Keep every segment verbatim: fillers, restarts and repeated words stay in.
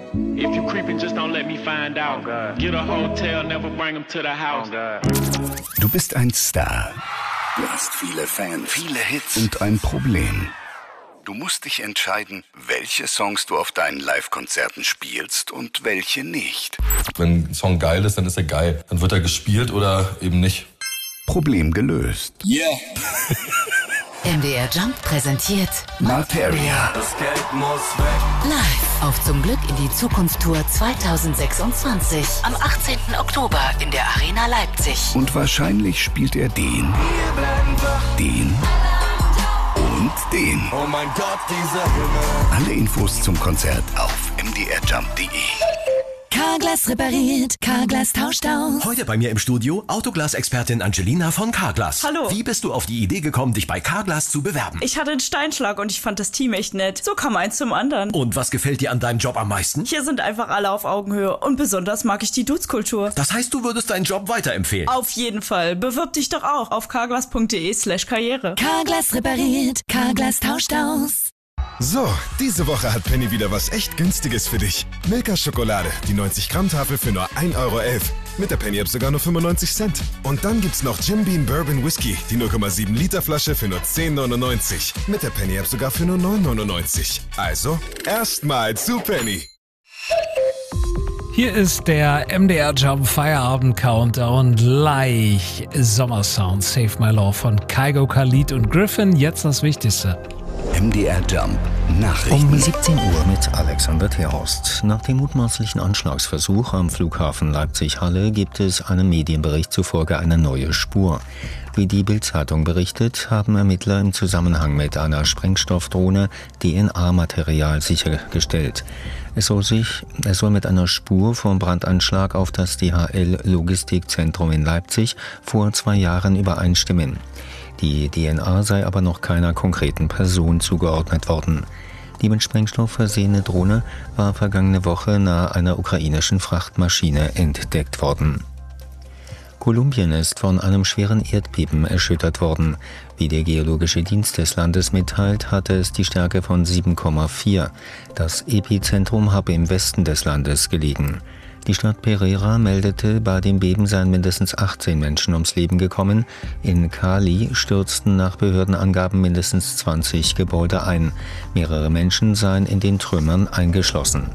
If you creeping, just don't let me find out. Get a hotel, never bring them to the house. Du bist ein Star. Du hast viele Fans, viele Hits und ein Problem. Du musst dich entscheiden, welche Songs du auf deinen Live-Konzerten spielst und welche nicht. Wenn ein Song geil ist, dann ist er geil. Dann wird er gespielt oder eben nicht. Problem gelöst. Yeah. M D R Jump präsentiert Materia. Das Geld muss weg. Live auf Zum Glück in die Zukunft Tour zwanzig sechsundzwanzig. Am achtzehnten Oktober in der Arena Leipzig. Und wahrscheinlich spielt er den, den und den. Oh mein Gott, dieser Himmel. Alle Infos zum Konzert auf m d r jump punkt d e. Carglass repariert, Carglass tauscht aus. Heute bei mir im Studio Autoglas-Expertin Angelina von Carglass. Hallo. Wie bist du auf die Idee gekommen, dich bei Carglass zu bewerben? Ich hatte einen Steinschlag und ich fand das Team echt nett. So kam eins zum anderen. Und was gefällt dir an deinem Job am meisten? Hier sind einfach alle auf Augenhöhe und besonders mag ich die Dudes-Kultur. Das heißt, du würdest deinen Job weiterempfehlen? Auf jeden Fall. Bewirb dich doch auch auf carglass punkt d e slash karriere. Carglass repariert, Carglass tauscht aus. So, diese Woche hat Penny wieder was echt Günstiges für dich. Milka Schokolade, die neunzig Gramm Tafel für nur ein Euro elf. Mit der Penny-App sogar nur fünfundneunzig Cent. Und dann gibt's noch Jim Beam Bourbon Whisky, die null Komma sieben Liter Flasche für nur zehn neunundneunzig. Mit der Penny-App sogar für nur neun neunundneunzig. Also, erstmal zu Penny. Hier ist der M D R Jump Feierabend Countdown. Gleich Sommersound Save My Love von Kygo, Khalid und Griffin. Jetzt das Wichtigste. M D R Jump Nachrichten. Um siebzehn Uhr mit Alexander Terhorst. Nach dem mutmaßlichen Anschlagsversuch am Flughafen Leipzig-Halle gibt es einem Medienbericht zufolge eine neue Spur. Wie die Bild-Zeitung berichtet, haben Ermittler im Zusammenhang mit einer Sprengstoffdrohne D N A-Material sichergestellt. Es soll sich, es soll mit einer Spur vom Brandanschlag auf das D H L-Logistikzentrum in Leipzig vor zwei Jahren übereinstimmen. Die D N A sei aber noch keiner konkreten Person zugeordnet worden. Die mit Sprengstoff versehene Drohne war vergangene Woche nahe einer ukrainischen Frachtmaschine entdeckt worden. Kolumbien ist von einem schweren Erdbeben erschüttert worden. Wie der Geologische Dienst des Landes mitteilt, hatte es die Stärke von sieben Komma vier. Das Epizentrum habe im Westen des Landes gelegen. Die Stadt Pereira meldete, bei dem Beben seien mindestens achtzehn Menschen ums Leben gekommen. In Cali stürzten nach Behördenangaben mindestens zwanzig Gebäude ein. Mehrere Menschen seien in den Trümmern eingeschlossen.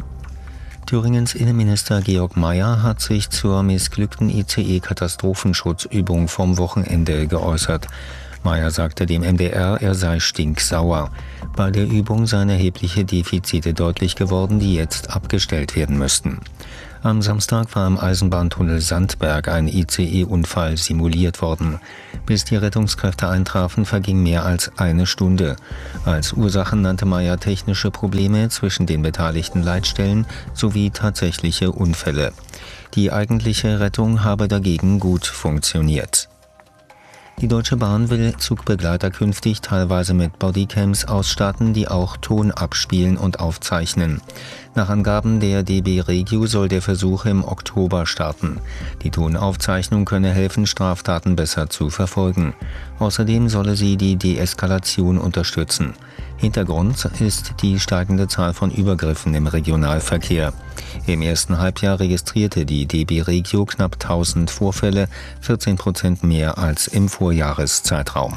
Thüringens Innenminister Georg Mayer hat sich zur missglückten I C E-Katastrophenschutzübung vom Wochenende geäußert. Mayer sagte dem M D R, er sei stinksauer. Bei der Übung seien erhebliche Defizite deutlich geworden, die jetzt abgestellt werden müssten. Am Samstag war im Eisenbahntunnel Sandberg ein I C E-Unfall simuliert worden. Bis die Rettungskräfte eintrafen, verging mehr als eine Stunde. Als Ursachen nannte Mayer technische Probleme zwischen den beteiligten Leitstellen sowie tatsächliche Unfälle. Die eigentliche Rettung habe dagegen gut funktioniert. Die Deutsche Bahn will Zugbegleiter künftig teilweise mit Bodycams ausstatten, die auch Ton abspielen und aufzeichnen. Nach Angaben der D B Regio soll der Versuch im Oktober starten. Die Tonaufzeichnung könne helfen, Straftaten besser zu verfolgen. Außerdem solle sie die Deeskalation unterstützen. Hintergrund ist die steigende Zahl von Übergriffen im Regionalverkehr. Im ersten Halbjahr registrierte die D B Regio knapp tausend Vorfälle, vierzehn Prozent mehr als im Vorjahreszeitraum.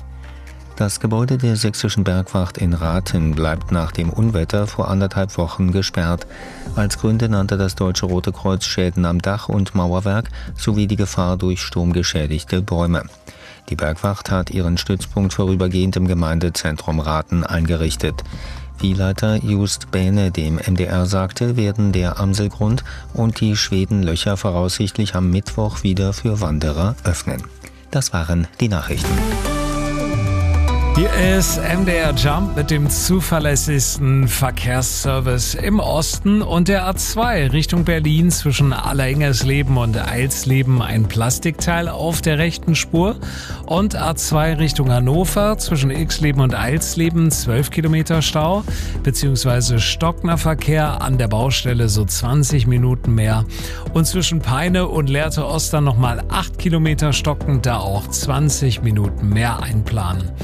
Das Gebäude der Sächsischen Bergwacht in Rathen bleibt nach dem Unwetter vor anderthalb Wochen gesperrt. Als Gründe nannte das Deutsche Rote Kreuz Schäden am Dach und Mauerwerk sowie die Gefahr durch sturmgeschädigte Bäume. Die Bergwacht hat ihren Stützpunkt vorübergehend im Gemeindezentrum Rathen eingerichtet. Wie Leiter Just Bähne dem M D R sagte, werden der Amselgrund und die Schwedenlöcher voraussichtlich am Mittwoch wieder für Wanderer öffnen. Das waren die Nachrichten. Hier ist M D R Jump mit dem zuverlässigsten Verkehrsservice im Osten und der A zwei Richtung Berlin zwischen Allerengersleben und Eilsleben ein Plastikteil auf der rechten Spur und A zwei Richtung Hannover zwischen Ilksleben und Eilsleben zwölf Kilometer Stau beziehungsweise stockender Verkehr an der Baustelle so zwanzig Minuten mehr und zwischen Peine und Lehrte-Ost dann nochmal acht Kilometer stockend, da auch zwanzig Minuten mehr einplanen.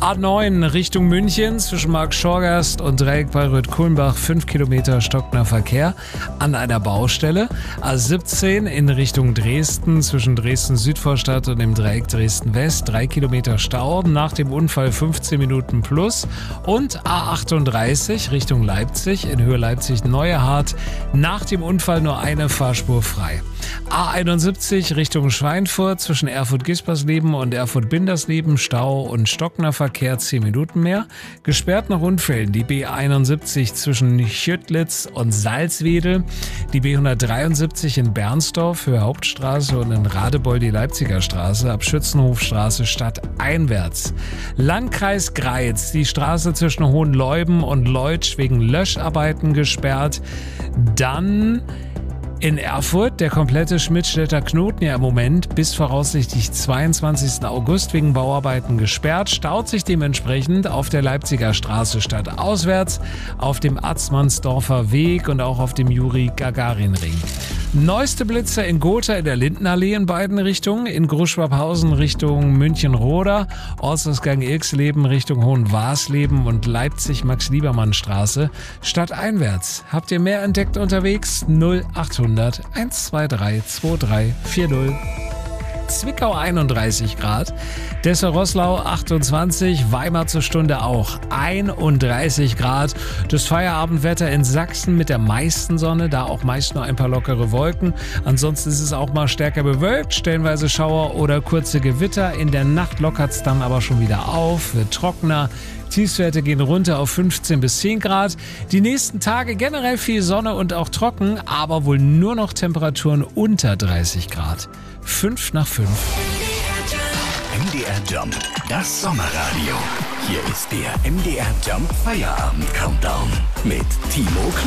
A neun Richtung München zwischen Markt-Schorgast und Dreieck Bayreuth-Kulmbach, fünf Kilometer stockender Verkehr an einer Baustelle. A siebzehn in Richtung Dresden zwischen Dresden-Südvorstadt und dem Dreieck Dresden-West, drei Kilometer Stau, nach dem Unfall fünfzehn Minuten plus. Und A achtunddreißig Richtung Leipzig in Höhe Leipzig-Neuehart, nach dem Unfall nur eine Fahrspur frei. A einundsiebzig Richtung Schweinfurt zwischen Erfurt-Gispersleben und Erfurt-Bindersleben, Stau und stockender Verkehr zehn Minuten mehr. Gesperrt nach Unfällen die B einundsiebzig zwischen Chüttlitz und Salzwedel, die B hundertdreiundsiebzig in Bernsdorf, Höhe Hauptstraße und in Radebeul die Leipziger Straße, ab Schützenhofstraße stadteinwärts. Landkreis Greiz, die Straße zwischen Hohenleuben und Leutsch wegen Löscharbeiten gesperrt. Dann in Erfurt der komplette Schmidtstädter Knoten ja im Moment bis voraussichtlich zweiundzwanzigsten August wegen Bauarbeiten gesperrt, staut sich dementsprechend auf der Leipziger Straße stadtauswärts, auf dem Atzmannsdorfer Weg und auch auf dem Juri-Gagarin-Ring. Neueste Blitzer in Gotha in der Lindenallee in beiden Richtungen, in Großschwabhausen Richtung München-Roda, Ortsausgang Ilksleben Richtung Hohenwarsleben und Leipzig-Max-Liebermann-Straße stadteinwärts. Habt ihr mehr entdeckt unterwegs? null achthundert hundertzweiundzwanzig drei vier null. Zwickau einunddreißig Grad, Dessau-Roßlau achtundzwanzig, Weimar zur Stunde auch einunddreißig Grad. Das Feierabendwetter in Sachsen mit der meisten Sonne, da auch meist nur ein paar lockere Wolken. Ansonsten ist es auch mal stärker bewölkt, stellenweise Schauer oder kurze Gewitter. In der Nacht lockert es dann aber schon wieder auf, wird trockener. Tiefstwerte gehen runter auf fünfzehn bis zehn Grad. Die nächsten Tage generell viel Sonne und auch trocken, aber wohl nur noch Temperaturen unter dreißig Grad. fünf nach fünf. M D R Jump, das Sommerradio. Hier ist der M D R Jump Feierabend Countdown mit Timo Klo.